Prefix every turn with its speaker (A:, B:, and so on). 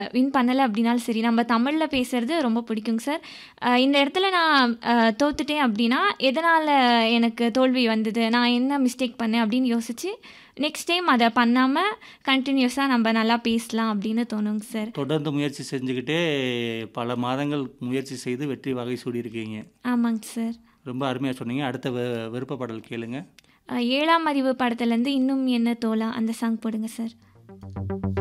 A: Win பண்ணல அப்படின்னாலும் சரி, நம்ம தமிழ்ல பேசுறது ரொம்ப பிடிக்குங்க சார். இந்த இடத்துல நான் தோத்துட்டேன் அப்படின்னா, எதனால எனக்கு தோல்வி வந்தது? நான் என்ன மிஸ்டேக் பண்ணேன்? அப்படின்னு யோசிச்சு, நெக்ஸ்ட் டைம் அத பண்ணாம கன்டினியூஸா நம்ம நல்லா பேசலாம் அப்படின்னு தோணுங்க சார்.
B: தொடர்ந்து முயற்சி செஞ்சுக்கிட்டே பல மாதங்கள் முயற்சி செய்து வெற்றி வகை சூடியிருக்கீங்க.
A: ஆமாங்க சார்.
B: ரொம்ப அருமையா சொன்னீங்க. அடுத்த விருப்ப பாடல் கேளுங்க.
A: 7ஆம் அறிவு படத்துலேருந்து "இன்னும் என்ன தோழா" அந்த சாங் போடுங்க சார்.